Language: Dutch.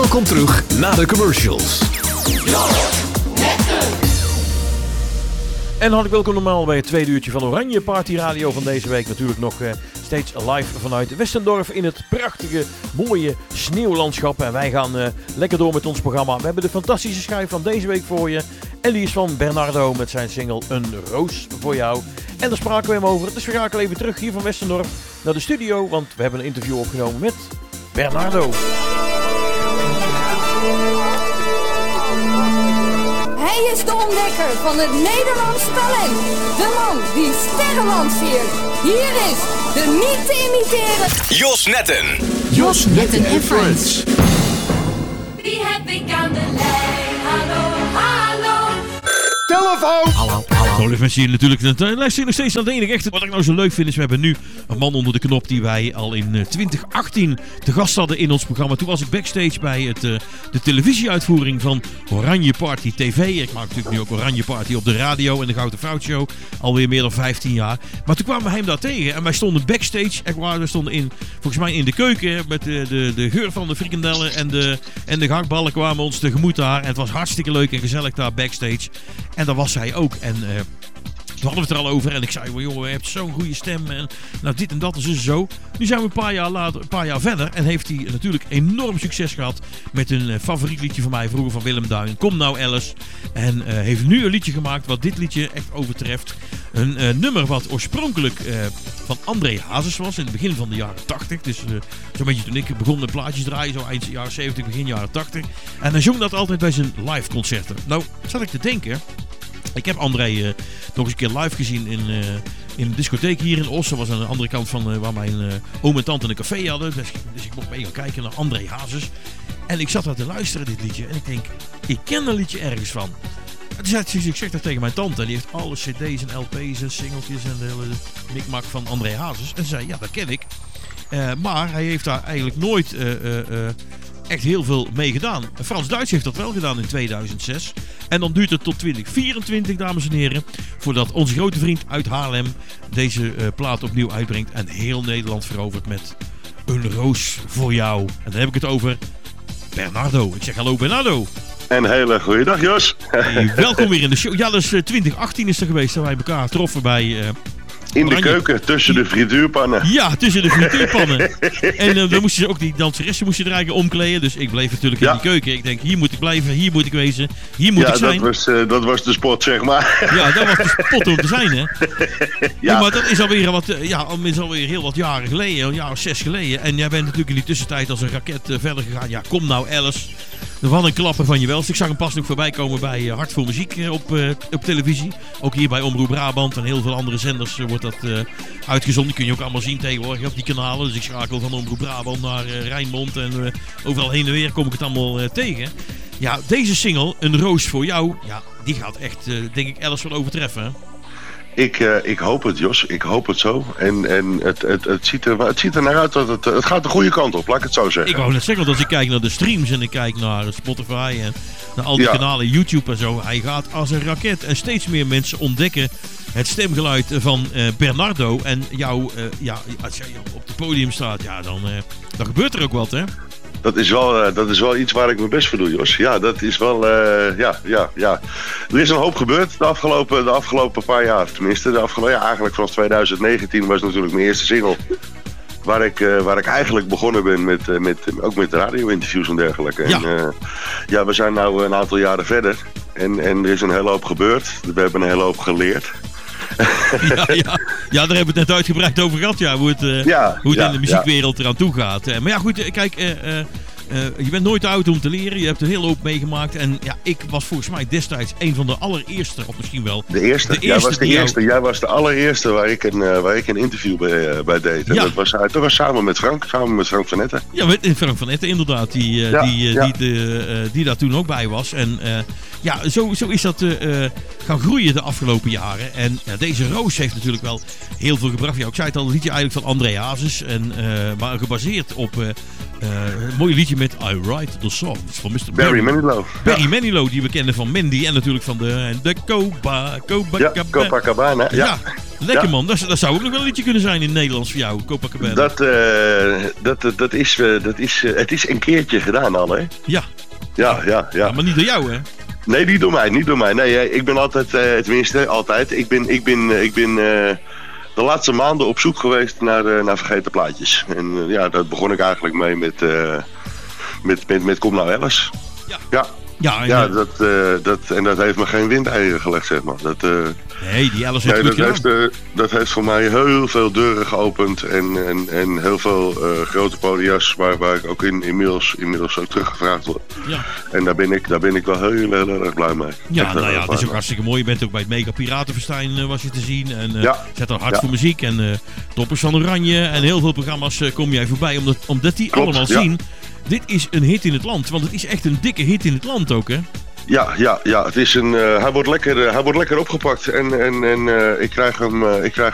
Welkom terug na de commercials. En hartelijk welkom normaal bij het tweede uurtje van Oranje Party Radio van deze week. Natuurlijk nog steeds live vanuit Westendorf in het prachtige, mooie sneeuwlandschap. En wij gaan lekker door met ons programma. We hebben de fantastische schijf van deze week voor je. En die is van Bernardo met zijn single Een Roos voor jou. En daar spraken we hem over. Dus we gaan even terug hier van Westendorf naar de studio. Want we hebben een interview opgenomen met Bernardo. Hij is de ontdekker van het Nederlands talent. De man die sterren lanceert. Hier is de niet te imiteren Jos Netten. Jos Netten en Friends. Wie heb ik aan de lijn? Hallo, hallo. Telefoon! Hallo. Zo, lieve mensen hier natuurlijk. Luister nog steeds naar het enige echte. Wat ik nou zo leuk vind is, we hebben nu een man onder de knop die wij al in 2018 te gast hadden in ons programma. Toen was ik backstage bij de televisieuitvoering van Oranje Party TV. Ik maak natuurlijk nu ook Oranje Party op de radio en de Gouden Fout Show. Alweer meer dan 15 jaar. Maar toen kwamen we hem daar tegen en wij stonden backstage. Echt waar, we stonden volgens mij in de keuken met de geur van de frikandellen en de gehaktballen kwamen ons tegemoet daar. En het was hartstikke leuk en gezellig daar backstage. En daar was hij ook. En toen hadden we het er al over. En ik zei, jongen, je hebt zo'n goede stem. En nou, dit en dat en zo. Nu zijn we een paar jaar verder. En heeft hij natuurlijk enorm succes gehad met een favoriet liedje van mij. Vroeger van Willem Duin. Kom nou Alice. En heeft nu een liedje gemaakt wat dit liedje echt overtreft. Een nummer wat oorspronkelijk van André Hazes was. In het begin van de jaren 80. Dus zo'n beetje toen ik begon met plaatjes draaien. Zo eind jaren 70, begin jaren 80. En hij zong dat altijd bij zijn live concerten. Nou, zat ik te denken. Ik heb André nog eens een keer live gezien in een discotheek hier in Os. Dat was aan de andere kant van waar mijn oom en tante een café hadden. Dus ik mocht mee gaan kijken naar André Hazes. En ik zat daar te luisteren, dit liedje. En ik denk, ik ken dat liedje ergens van. Dus ik zeg dat tegen mijn tante. Die heeft alle cd's en lp's en singeltjes en de hele mikmak van André Hazes. En ze zei, ja, dat ken ik. Maar hij heeft daar eigenlijk nooit echt heel veel mee gedaan. Frans-Duits heeft dat wel gedaan in 2006. En dan duurt het tot 2024, dames en heren, voordat onze grote vriend uit Haarlem deze plaat opnieuw uitbrengt en heel Nederland verovert met Een Roos voor jou. En dan heb ik het over Bernardo. Ik zeg hallo Bernardo. Een hele goede dag, Jos. Hey, welkom weer in de show. Ja, dat is 2018 is er geweest dat wij elkaar troffen bij... in de keuken, tussen de frituurpannen. Ja, tussen de frituurpannen. En dan moesten ze ook die danseressen er eigenlijk omkleden. Dus ik bleef natuurlijk in die keuken. Ik denk, hier moet ik blijven, hier moet ik wezen, hier moet ik zijn. Dat was de spot, zeg maar. Ja, dat was de spot om te zijn, hè. Ja, maar dat is alweer heel wat jaren geleden, een jaar of 6 geleden. En jij bent natuurlijk in die tussentijd als een raket verder gegaan. Ja, kom nou Alice. Wat een klappen van je welst. Ik zag hem pas nog voorbij komen bij Hart voor Muziek op televisie. Ook hier bij Omroep Brabant en heel veel andere zenders wordt dat uitgezonden. Die kun je ook allemaal zien tegenwoordig op die kanalen. Dus ik schakel van Omroep Brabant naar Rijnmond en overal heen en weer kom ik het allemaal tegen. Ja, deze single, Een Roos voor jou, ja, die gaat echt, denk ik, Alice wel overtreffen, hè? Ik hoop het, Jos. Ik hoop het zo. En het ziet er naar uit dat het gaat de goede kant op, laat ik het zo zeggen. Ik wou net zeggen, want als ik kijk naar de streams en ik kijk naar Spotify en naar al die kanalen, YouTube en zo. Hij gaat als een raket. En steeds meer mensen ontdekken het stemgeluid van Bernardo. En jou, als jij op het podium staat, ja, dan gebeurt er ook wat, hè? Dat is wel iets waar ik mijn best voor doe, Jos. Ja, dat is wel, ja. Er is een hoop gebeurd de afgelopen paar jaar. Tenminste, eigenlijk vanaf 2019 was natuurlijk mijn eerste single. Waar ik eigenlijk begonnen ben ook met radio-interviews en dergelijke. Ja. En, we zijn nu een aantal jaren verder. En er is een hele hoop gebeurd. We hebben een hele hoop geleerd. Ja, daar hebben we het net uitgebreid over gehad. Ja, hoe het in de muziekwereld eraan toe gaat. Maar ja, goed, kijk, je bent nooit te oud om te leren. Je hebt een hele hoop meegemaakt. En ja, ik was volgens mij destijds een van de allereerste, of misschien wel... De eerste. Jij was de allereerste waar ik een interview bij deed. En dat was samen met Frank van Etten. Ja, met Frank van Etten inderdaad. Die daar toen ook bij was. En zo is dat gaan groeien de afgelopen jaren. En deze Roos heeft natuurlijk wel heel veel gebracht. Ja, ik zei het al, een liedje eigenlijk van André Hazes. Maar gebaseerd op Een mooi liedje met I Write the Songs van Mr. Barry Manilow. Barry Manilow, die we kennen van Mandy en natuurlijk van de Copacabana. Ja. Lekker man. Dat zou ook nog wel een liedje kunnen zijn in het Nederlands voor jou, Copacabana. Het is een keertje gedaan al, hè? Ja. Ja. Maar niet door jou, hè? Nee, niet door mij. Nee, ik ben altijd, tenminste, altijd. Ik ben de laatste maanden op zoek geweest naar vergeten plaatjes. En daar begon ik eigenlijk mee met Kom Nou Alice. Dat heeft me geen windeieren gelegd, zeg maar. Nee, die Alice heeft goed gedaan. Dat heeft voor mij heel veel deuren geopend en heel veel grote podia's waar ik ook inmiddels ook teruggevraagd word. Ja. En daar ben ik wel heel erg blij mee. Ja, dat is ook hartstikke mooi. Je bent ook bij het Mega Piratenfestijn was je te zien. En Zet er hard voor muziek en Toppers van Oranje en heel veel programma's kom jij voorbij. Omdat die allemaal zien, dit is een hit in het land. Want het is echt een dikke hit in het land ook, hè? Ja. Het is hij wordt lekker opgepakt en ik krijg